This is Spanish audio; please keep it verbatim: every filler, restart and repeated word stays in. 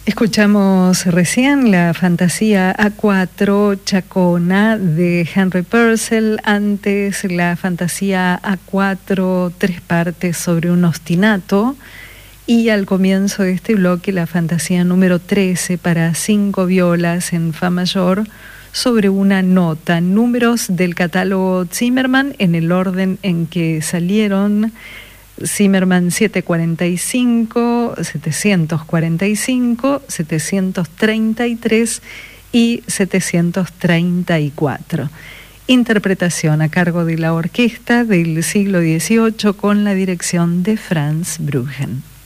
Escuchamos recién la fantasía A cuatro Chacona de Henry Purcell, antes la fantasía A cuatro tres partes sobre un ostinato, y al comienzo de este bloque la fantasía número trece para cinco violas en fa mayor sobre una nota, números del catálogo Zimmermann en el orden en que salieron. Zimmermann setecientos cuarenta y cinco, setecientos cuarenta y cinco, setecientos treinta y tres y setecientos treinta y cuatro. Interpretación a cargo de la orquesta del siglo dieciocho con la dirección de Franz Bruggen.